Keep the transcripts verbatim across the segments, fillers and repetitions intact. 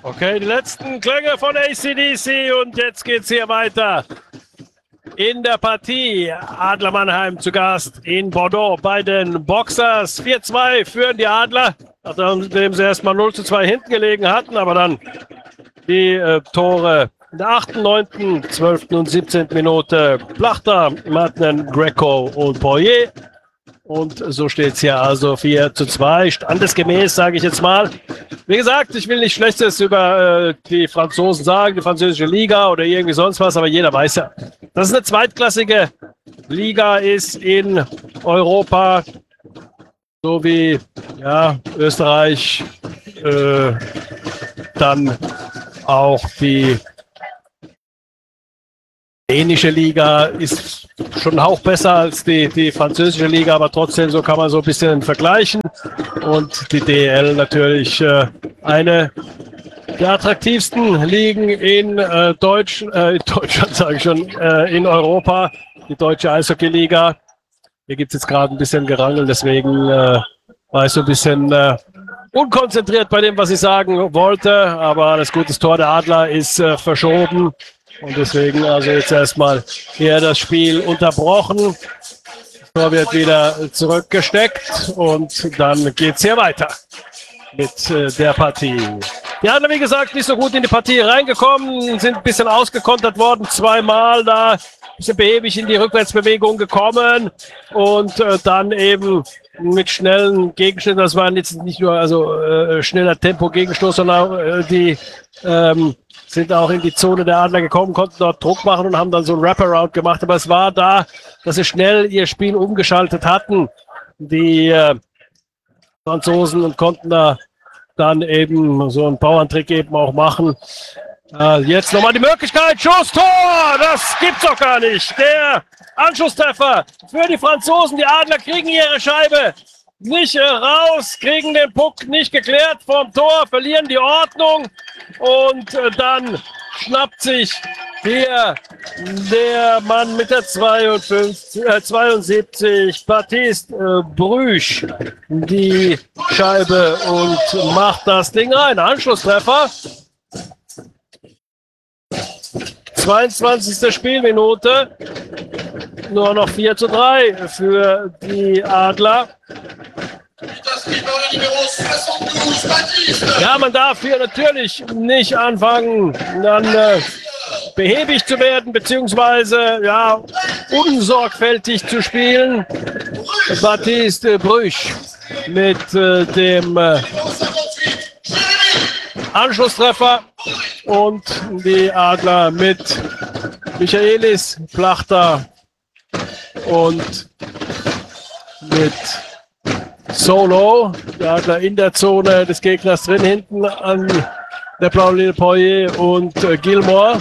Okay, die letzten Klänge von A C D C und jetzt geht's hier weiter in der Partie. Adler Mannheim zu Gast in Bordeaux bei den Boxers. vier zwei führen die Adler, nachdem sie erstmal null zu zwei hinten gelegen hatten, aber dann die äh, Tore in der achten, neunten, zwölften und siebzehnten Minute. Plachter, Martinen, Greco und Poirier. Und so steht es hier also vier zu zwei, standesgemäß, sage ich jetzt mal. Wie gesagt, ich will nichts Schlechtes über äh, die Franzosen sagen, die französische Liga oder irgendwie sonst was, aber jeder weiß ja, dass es eine zweitklassige Liga ist in Europa, so wie ja, Österreich, äh, dann auch die dänische Liga ist schon ein Hauch besser als die, die französische Liga, aber trotzdem, so kann man so ein bisschen vergleichen. Und die D E L natürlich äh, eine der attraktivsten Ligen in, äh, Deutsch, äh, in Deutschland, sage ich schon, äh, in Europa, die deutsche Eishockey-Liga. Hier gibt es jetzt gerade ein bisschen Gerangel, deswegen äh, war ich so ein bisschen äh, unkonzentriert bei dem, was ich sagen wollte. Aber das gute Tor der Adler ist äh, verschoben. Und deswegen also jetzt erstmal hier das Spiel unterbrochen. Das Tor wird wieder zurückgesteckt und dann geht es hier weiter mit äh, der Partie. Die Adler, wie gesagt, nicht so gut in die Partie reingekommen, sind ein bisschen ausgekontert worden, zweimal da, ein bisschen behäbig in die Rückwärtsbewegung gekommen und äh, dann eben mit schnellen Gegenschnitten, das waren jetzt nicht nur also äh, schneller Tempo-Gegenstoß, sondern äh, die ähm, sind auch in die Zone der Adler gekommen, konnten dort Druck machen und haben dann so ein Wraparound gemacht. Aber es war da, dass sie schnell ihr Spiel umgeschaltet hatten, die äh, Franzosen, und konnten da dann eben so einen Bauerntrick eben auch machen. Äh, jetzt nochmal die Möglichkeit, Schuss, Tor! Das gibt's doch gar nicht. Der Anschlusstreffer für die Franzosen. Die Adler kriegen ihre Scheibe nicht raus, kriegen den Puck nicht geklärt vom Tor, verlieren die Ordnung und äh, dann schnappt sich hier der Mann mit der zweiundfünfzig, äh, zweiundsiebzig, Baptiste äh, Brüch, die Scheibe und macht das Ding rein. Anschlusstreffer. zweiundzwanzigste Spielminute. Nur noch vier zu drei für die Adler. Ja, man darf hier natürlich nicht anfangen, dann äh, behäbig zu werden, beziehungsweise ja, unsorgfältig zu spielen. Baptiste Brüch mit äh, dem äh, Anschlusstreffer und die Adler mit Michaelis, Plachter und mit Solo, der Adler in der Zone des Gegners drin, hinten an der blauen Linie Poirier und äh, Gilmore.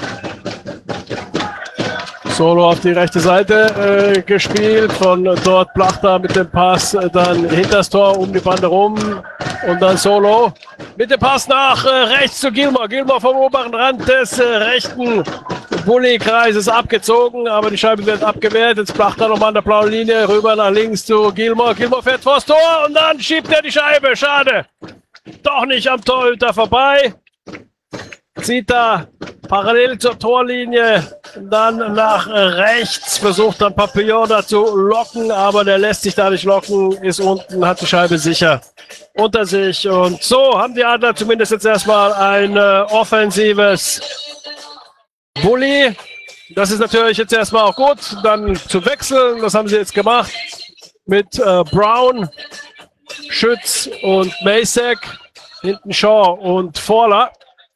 Solo auf die rechte Seite äh, gespielt, von dort Plachter mit dem Pass äh, dann hinter das Tor, um die Bande rum und dann Solo mit dem Pass nach äh, rechts zu Gilmore. Gilmore vom oberen Rand des äh, rechten Bulli-Kreises abgezogen, aber die Scheibe wird abgewehrt. Jetzt Plachter nochmal an der blauen Linie rüber nach links zu Gilmore. Gilmore fährt vors Tor und dann schiebt er die Scheibe. Schade. Doch nicht am Torhüter vorbei. Zieht da parallel zur Torlinie dann nach rechts, versucht dann Papillon da zu locken, aber der lässt sich da nicht locken, ist unten, hat die Scheibe sicher unter sich. Und so haben die Adler zumindest jetzt erstmal ein äh, offensives Bulli. Das ist natürlich jetzt erstmal auch gut, dann zu wechseln, das haben sie jetzt gemacht mit äh, Brown, Schütz und Masek, hinten Shaw und Forler.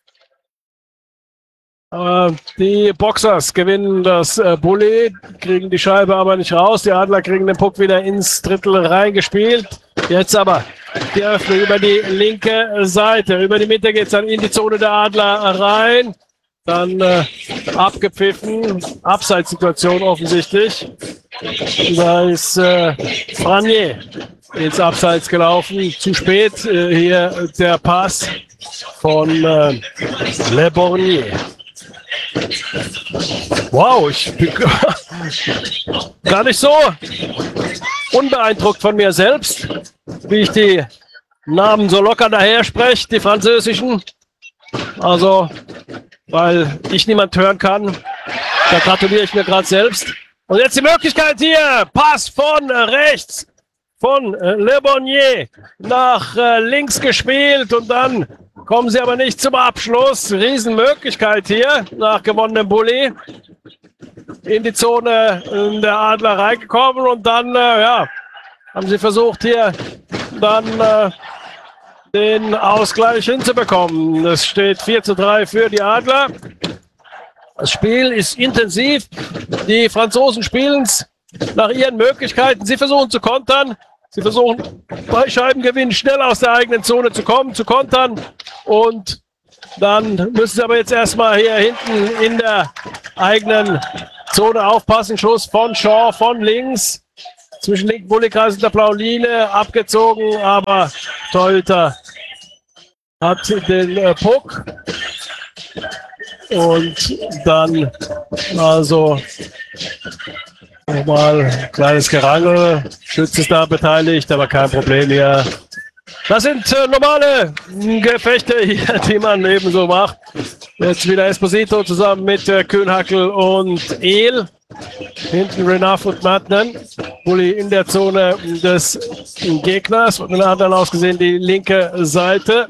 Äh, die Boxers gewinnen das äh, Bulli, kriegen die Scheibe aber nicht raus. Die Adler kriegen den Puck wieder ins Drittel reingespielt. Jetzt aber die Öffnung über die linke Seite. Über die Mitte geht es dann in die Zone der Adler rein. Dann äh, abgepfiffen. Abseitssituation offensichtlich. Da ist äh, Franier ins Abseits gelaufen. Zu spät äh, hier der Pass von äh, Le Bornier. Wow, ich bin gar nicht so unbeeindruckt von mir selbst, wie ich die Namen so locker daher spreche, die französischen. Also, weil ich niemand hören kann. Da gratuliere ich mir gerade selbst. Und jetzt die Möglichkeit hier. Pass von rechts von Le Bonnier nach äh, links gespielt. Und dann kommen sie aber nicht zum Abschluss. Riesenmöglichkeit hier nach gewonnenem Bully. In die Zone der Adler reingekommen. Und dann, äh, ja, haben sie versucht hier dann äh, den Ausgleich hinzubekommen. Es steht vier zu drei für die Adler. Das Spiel ist intensiv. Die Franzosen spielen es nach ihren Möglichkeiten. Sie versuchen zu kontern. Sie versuchen bei Scheibengewinn schnell aus der eigenen Zone zu kommen, zu kontern. Und dann müssen sie aber jetzt erstmal hier hinten in der eigenen Zone aufpassen. Schuss von Shaw von links. Zwischen linken Bullykreis und der blauen Linie abgezogen. Aber Torhüter hat den äh, Puck. Und dann also nochmal ein kleines Gerangel. Schütze ist da beteiligt, aber kein Problem hier. Das sind äh, normale Gefechte hier, die man eben so macht. Jetzt wieder Esposito zusammen mit äh, Kühnhackel und Ehl. Hinten Renaf und Madden. Bully in der Zone des Gegners. Und den anderen ausgesehen die linke Seite.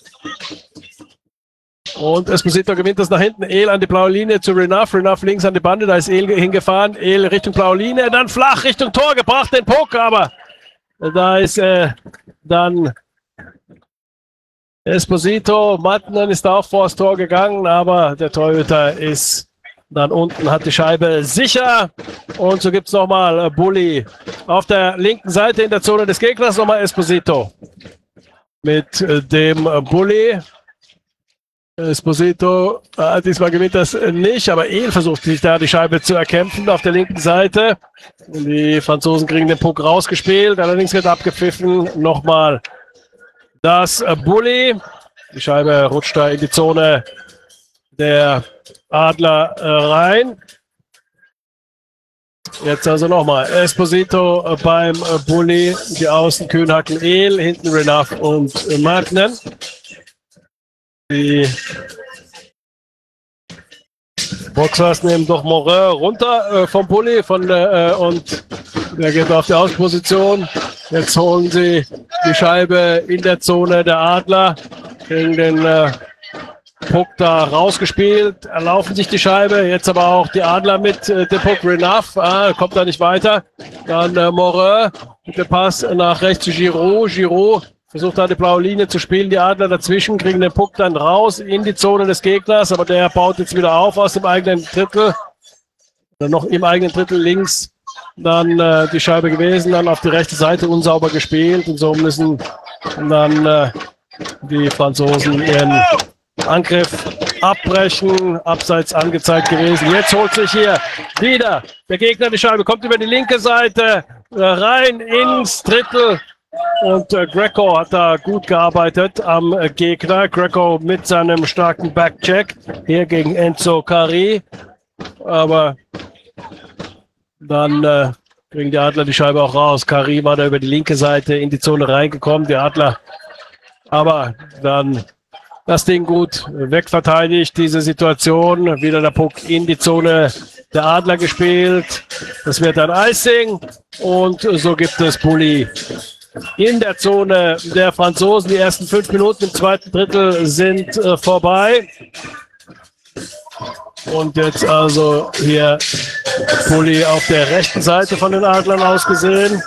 Und Esposito gewinnt das nach hinten. Ehl an die blaue Linie zu Renaf. Renaf links an die Bande. Da ist Ehl hingefahren. Ehl Richtung blaue Linie. Dann flach Richtung Tor gebracht. Den Puck. Aber da ist äh, dann Esposito. Madden ist auch vor das Tor gegangen. Aber der Torhüter ist dann unten, hat die Scheibe sicher. Und so gibt es nochmal Bully auf der linken Seite in der Zone des Gegners. Nochmal Esposito mit äh, dem Bully. Esposito, äh, diesmal gewinnt das nicht, aber Ehl versucht sich da die Scheibe zu erkämpfen auf der linken Seite. Die Franzosen kriegen den Puck rausgespielt, allerdings wird abgepfiffen. Nochmal das äh, Bully. Die Scheibe rutscht da in die Zone der Adler äh, rein. Jetzt also nochmal Esposito äh, beim äh, Bully, die Außen Kühnhackel, Ehl, hinten Renaf und äh, Madden. Die Boxers nehmen doch Morin runter äh, vom Bully von der, äh, und der geht auf die Außenposition. Jetzt holen sie die Scheibe in der Zone der Adler, kriegen den äh, Puck da rausgespielt, erlaufen sich die Scheibe, jetzt aber auch die Adler mit äh, dem Puck. Renaf, ah, kommt da nicht weiter. Dann äh, Morin mit dem Pass nach rechts zu Giroud. Giroud versucht da die blaue Linie zu spielen, die Adler dazwischen, kriegen den Puck dann raus in die Zone des Gegners, aber der baut jetzt wieder auf aus dem eigenen Drittel, dann noch im eigenen Drittel links, dann äh, die Scheibe gewesen, dann auf die rechte Seite unsauber gespielt und so müssen dann äh, die Franzosen ihren Angriff abbrechen, abseits angezeigt gewesen. Jetzt holt sich hier wieder der Gegner die Scheibe, kommt über die linke Seite äh, rein ins Drittel. Und äh, Greco hat da gut gearbeitet am äh, Gegner. Greco mit seinem starken Backcheck hier gegen Enzo Carri. Aber dann äh, kriegen die Adler die Scheibe auch raus. Carri war da über die linke Seite in die Zone reingekommen. Die Adler aber dann das Ding gut wegverteidigt, diese Situation. Wieder der Puck in die Zone der Adler gespielt. Das wird ein Icing. Und so gibt es Bully in der Zone der Franzosen. Die ersten fünf Minuten im zweiten Drittel sind äh, vorbei. Und jetzt also hier Bully auf der rechten Seite von den Adlern ausgesehen.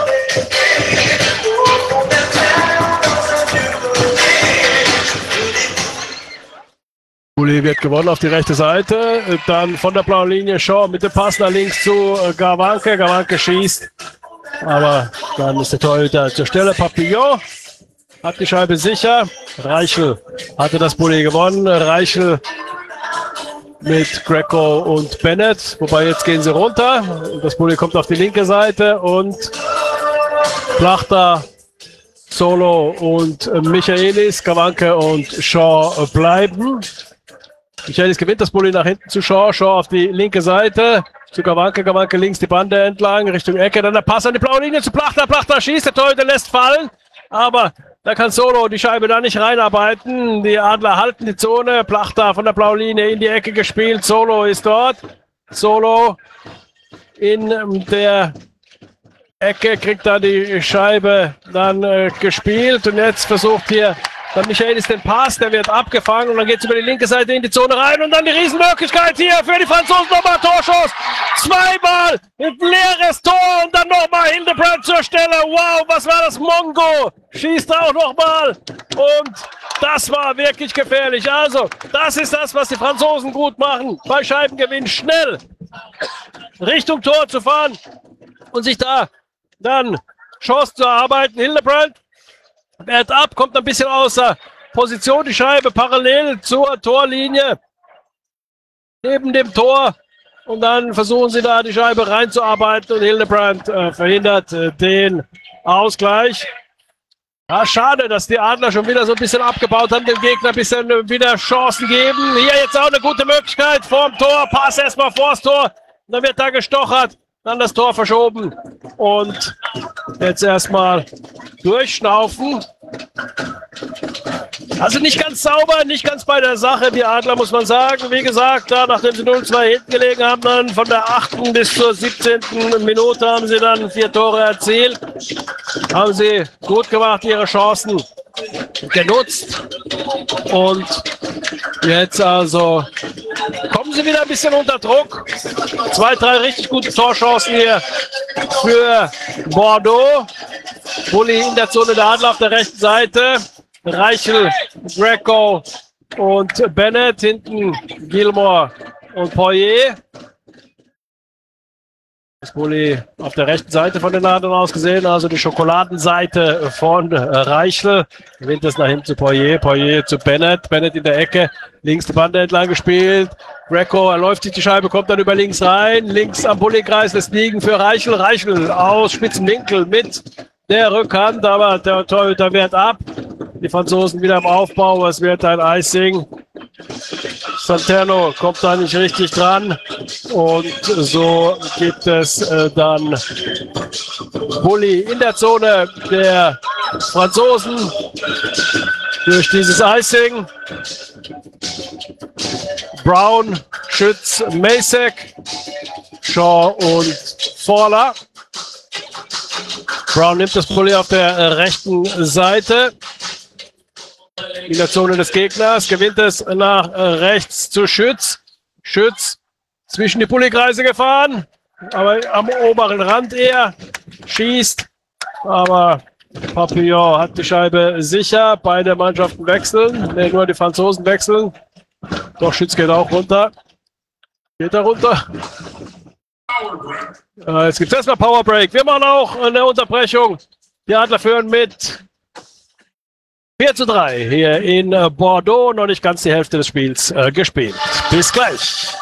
Bully wird gewonnen auf die rechte Seite. Dann von der blauen Linie Shaw mit dem Pass nach links zu Garwanke. Garwanke schießt. Aber dann ist der Torhüter zur Stelle. Papillon hat die Scheibe sicher. Reichel hatte das Bully gewonnen. Reichel mit Greco und Bennett. Wobei jetzt gehen sie runter. Das Bully kommt auf die linke Seite und Plachter, Solo und Michaelis, Garwanke und Shaw bleiben. Michaelis gewinnt das Bully nach hinten zu Shaw. Shaw auf die linke Seite. Zu Garwanke, Garwanke links die Bande entlang, Richtung Ecke, dann der Pass an die blaue Linie zu Plachter, Plachter schießt, der Torhüter lässt fallen, aber Da kann Solo die Scheibe da nicht reinarbeiten. Die Adler halten die Zone. Plachta von der blauen Linie in die Ecke gespielt. Solo ist dort. Solo in der Ecke kriegt da die Scheibe dann äh, gespielt. Und jetzt versucht hier dann Michaelis den Pass. Der wird abgefangen und dann geht es über die linke Seite in die Zone rein. Und dann die Riesenmöglichkeit hier für die Franzosen. Nochmal Torschuss. Zweimal ein leeres Tor und dann nochmal Hildebrand zur Stelle. Wow, was war das? Mongo schießt auch nochmal. Und das war wirklich gefährlich. Also, das ist das, was die Franzosen gut machen. Bei Scheibengewinn schnell Richtung Tor zu fahren und sich da dann Chance zu erarbeiten. Hildebrand wehrt ab, kommt ein bisschen außer Position. Die Scheibe parallel zur Torlinie neben dem Tor. Und dann versuchen sie da die Scheibe reinzuarbeiten und Hildebrand äh, verhindert äh, den Ausgleich. Ja, schade, dass die Adler schon wieder so ein bisschen abgebaut haben, dem Gegner ein bisschen äh, wieder Chancen geben. Hier jetzt auch eine gute Möglichkeit vorm Tor. Pass erstmal vors Tor. Dann wird da gestochert, dann das Tor verschoben. Und jetzt erstmal durchschnaufen. Also nicht ganz sauber, nicht ganz bei der Sache, die Adler, muss man sagen. Wie gesagt, da nachdem sie null zwei hinten gelegen haben, dann von der achten bis zur siebzehnten Minute haben sie dann vier Tore erzielt. Haben sie gut gemacht, ihre Chancen genutzt. Und jetzt also kommen sie wieder ein bisschen unter Druck. Zwei, drei richtig gute Torchancen hier für Bordeaux. Bulli in der Zone der Adler auf der rechten Seite. Reichel, Greco und Bennett. Hinten Gilmore und Poirier. Das Bulli auf der rechten Seite von den Adlern aus gesehen. Also die Schokoladenseite von Reichel. Gewinnt es nach hinten zu Poirier. Poirier zu Bennett. Bennett in der Ecke. Links die Bande entlang gespielt. Greco erläuft sich die Scheibe, kommt dann über links rein. Links am Bulli-Kreis lässt liegen für Reichel. Reichel aus spitzen Winkel mit der Rückhand, aber der Torhüter wehrt ab. Die Franzosen wieder im Aufbau, es wird ein Icing. Santerno kommt da nicht richtig dran und so gibt es äh, dann Bulli in der Zone der Franzosen durch dieses Icing. Brown, Schütz, Masek, Shaw und Forler. Brown nimmt das Bulli auf der äh, rechten Seite in der Zone des Gegners, gewinnt es nach äh, rechts zu Schütz. Schütz zwischen die Bulli-Kreise gefahren, aber am oberen Rand eher, schießt, aber Papillon hat die Scheibe sicher. Beide Mannschaften wechseln, nee, nur die Franzosen wechseln. Doch, Schütz geht auch runter. Geht er runter? Äh, jetzt gibt es erstmal Power Break. Wir machen auch eine Unterbrechung. Die Adler führen mit vier zu drei hier in Bordeaux. Noch nicht ganz die Hälfte des Spiels äh, gespielt. Bis gleich.